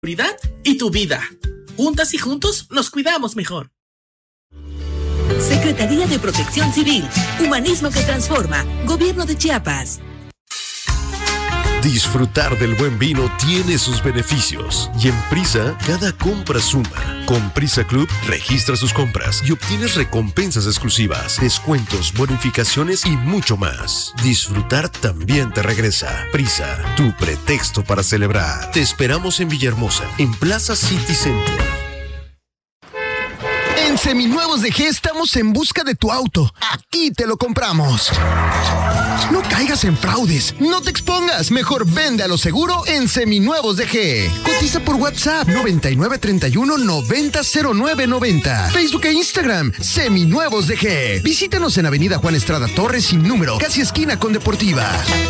seguridad y tu vida. Juntas y juntos nos cuidamos mejor. Secretaría de Protección Civil, Humanismo que Transforma, Gobierno de Chiapas. Disfrutar del buen vino tiene sus beneficios y en Prisa cada compra suma. Con Prisa Club registra sus compras y obtienes recompensas exclusivas, descuentos, bonificaciones y mucho más. Disfrutar también te regresa. Prisa, tu pretexto para celebrar. Te esperamos en Villahermosa, en Plaza City Center. En Seminuevos de G estamos en busca de tu auto. Aquí te lo compramos. No caigas en fraudes, no te expongas, mejor vende a lo seguro en Seminuevos de G. Cotiza por WhatsApp 9931-900990. Facebook e Instagram, Seminuevos de G. Visítanos en Avenida Juan Estrada Torres sin número, casi esquina con Deportiva.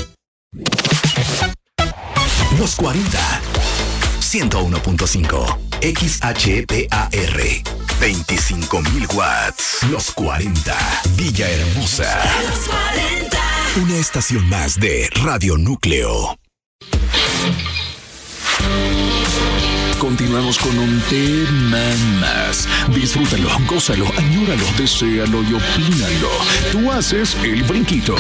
Los 40, 101.5, XHPAR, 25,000 watts. Los 40, Villahermosa. Los 40. Una estación más de Radio Núcleo. Continuamos con un tema más. Disfrútalo, gózalo, añóralo, deséalo y opínalo. Tú haces el brinquito.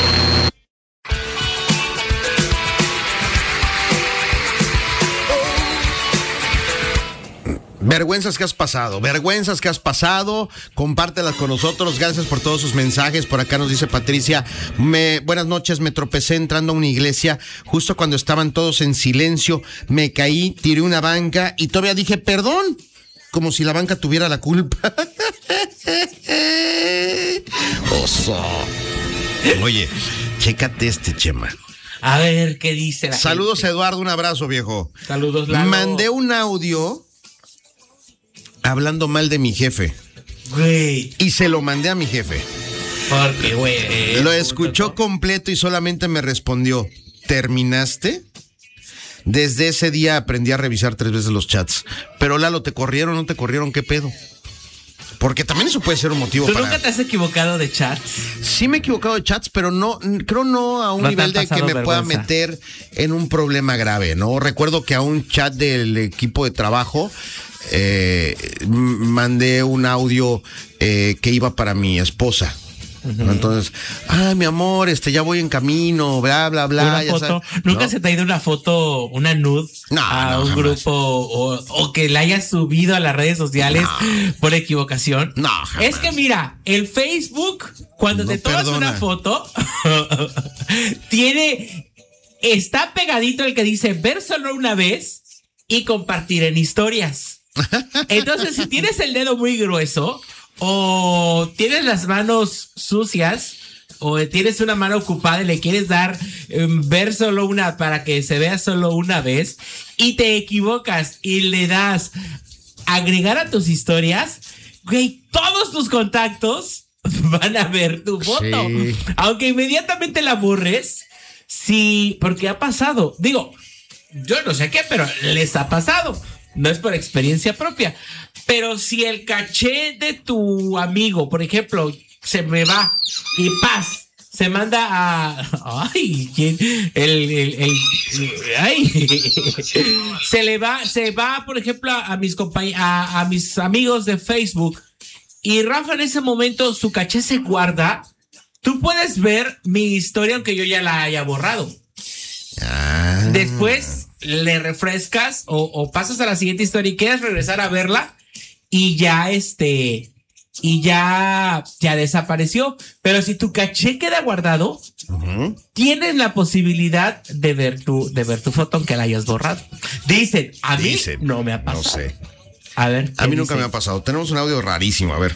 Vergüenzas que has pasado, compártelas con nosotros, gracias por todos sus mensajes. Por acá nos dice Patricia, buenas noches, me tropecé entrando a una iglesia, justo cuando estaban todos en silencio, me caí, tiré una banca y todavía dije perdón, como si la banca tuviera la culpa. Oso. Oye, chécate Chema. A ver, ¿qué dice la Saludos gente? Eduardo, un abrazo viejo. Saludos Lalo. Mandé un audio hablando mal de mi jefe. Güey. Y se lo mandé a mi jefe. Porque, güey. Lo escuchó completo y solamente me respondió, ¿terminaste? Desde ese día aprendí a revisar 3 veces los chats. Pero Lalo, ¿te corrieron o no te corrieron? ¿Qué pedo? Porque también eso puede ser un motivo ¿Tú para... nunca te has equivocado de chats? Sí me he equivocado de chats, pero no, creo no a un nivel de que me pueda meter en un problema grave, ¿no? Recuerdo que a un chat del equipo de trabajo mandé un audio que iba para mi esposa. Uh-huh. Entonces, mi amor, ya voy en camino, bla, bla, bla. Una foto. ¿Nunca se te ha ido una foto, una nude a un jamás. Grupo o que la hayas subido a las redes sociales por equivocación? No, jamás. Es que mira, el Facebook, cuando te tomas una foto, está pegadito el que dice ver solo una vez y compartir en historias. Entonces, si tienes el dedo muy grueso o tienes las manos sucias o tienes una mano ocupada y le quieres dar ver solo una para que se vea solo una vez y te equivocas y le das agregar a tus historias, güey, todos tus contactos van a ver tu foto. Sí. Aunque inmediatamente la borres, sí, porque ha pasado. Digo, yo no sé qué, pero les ha pasado. No es por experiencia propia. Pero si el caché de tu amigo, por ejemplo, se me va y paz, se manda a... Ay, ¿quién? Se va, por ejemplo, a mis amigos de Facebook. Y Rafa en ese momento su caché se guarda. Tú puedes ver mi historia aunque yo ya la haya borrado. Después le refrescas o pasas a la siguiente historia y quieres regresar a verla y ya ya desapareció. Pero si tu caché queda guardado, uh-huh, tienes la posibilidad de ver tu foto aunque la hayas borrado. Dicen, a mí no me ha pasado. No sé. A ver. A mí nunca me ha pasado. Tenemos un audio rarísimo, a ver.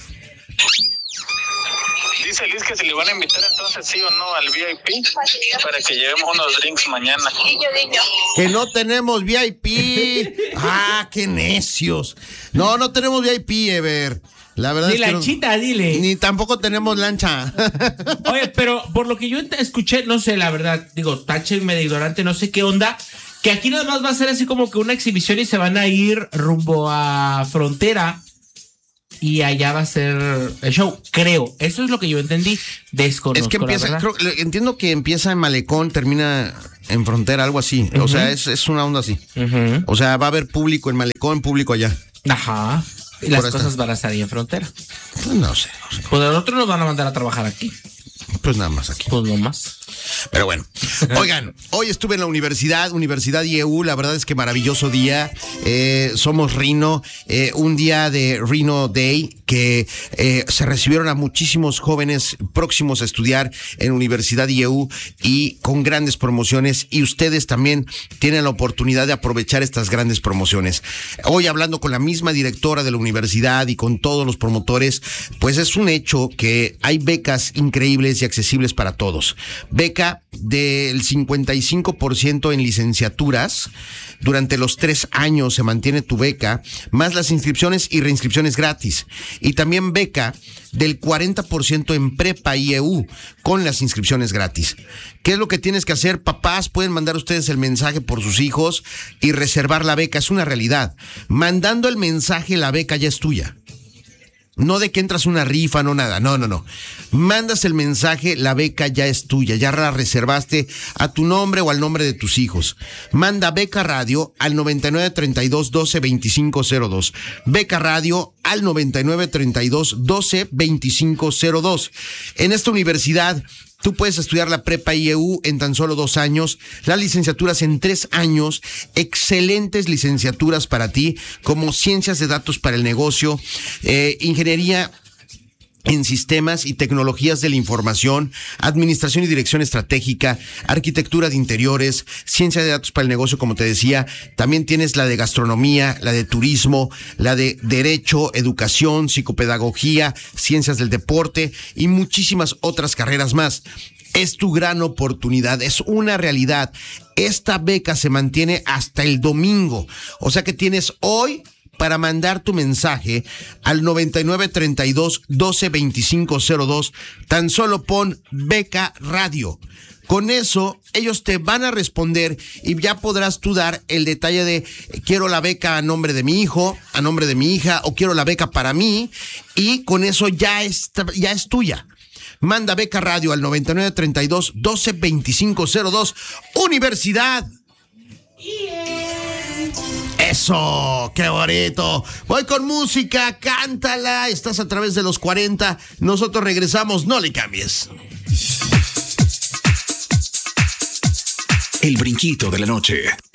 Dice Liz que se le van a invitar entonces sí o no al VIP para que llevemos unos drinks mañana. Que no tenemos VIP. Qué necios. No tenemos VIP, Ever. La verdad ni es que lanchita, dile. Ni tampoco tenemos lancha. Oye, pero por lo que yo escuché, no sé, la verdad, digo, táchenme de ignorante, no sé qué onda, que aquí nada más va a ser así como que una exhibición y se van a ir rumbo a Frontera. Y allá va a ser el show, creo. Eso es lo que yo entendí. Desconozco. Es que empieza, entiendo que empieza en Malecón, termina en frontera, algo así. O sea, es una onda así. O sea, va a haber público en Malecón, público allá. Ajá. Y las cosas van a estar ahí en frontera. Pues no sé. Pues nosotros nos van a mandar a trabajar aquí. Pues nada más aquí. Pues no más. Pero bueno, oigan, hoy estuve en la Universidad IEU, la verdad es que maravilloso día, somos Rino, un día de Rino Day, que se recibieron a muchísimos jóvenes próximos a estudiar en Universidad IEU y con grandes promociones, y ustedes también tienen la oportunidad de aprovechar estas grandes promociones. Hoy hablando con la misma directora de la universidad y con todos los promotores, pues es un hecho que hay becas increíbles y accesibles para todos. Beca del 55% en licenciaturas. Durante los 3 años se mantiene tu beca, más las inscripciones y reinscripciones gratis. Y también beca del 40% en Prepa IEU con las inscripciones gratis. ¿Qué es lo que tienes que hacer? Papás, pueden mandar ustedes el mensaje por sus hijos y reservar la beca. Es una realidad. Mandando el mensaje, la beca ya es tuya. No de que entras una rifa, no nada, no. Mandas el mensaje, la beca ya es tuya, ya la reservaste a tu nombre o al nombre de tus hijos. Manda Beca Radio al 9932-122502. Beca Radio al 9932-122502. En esta universidad, tú puedes estudiar la Prepa IEU en tan solo 2 años, las licenciaturas en 3 años, excelentes licenciaturas para ti, como Ciencias de Datos para el Negocio, Ingeniería en Sistemas y Tecnologías de la Información, Administración y Dirección Estratégica, Arquitectura de Interiores, Ciencia de Datos para el Negocio, como te decía. También tienes la de Gastronomía, la de Turismo, la de Derecho, Educación, Psicopedagogía, Ciencias del Deporte y muchísimas otras carreras más. Es tu gran oportunidad, es una realidad. Esta beca se mantiene hasta el domingo, o sea que tienes hoy para mandar tu mensaje al 9932-122502. Tan solo pon Beca Radio. Con eso, ellos te van a responder y ya podrás tú dar el detalle de quiero la beca a nombre de mi hijo, a nombre de mi hija, o quiero la beca para mí, y con eso ya es tuya. Manda Beca Radio al 9932-122502. Universidad. Eso, qué bonito. Voy con música, cántala. Estás a través de los 40. Nosotros regresamos, no le cambies. El brinquito de la noche.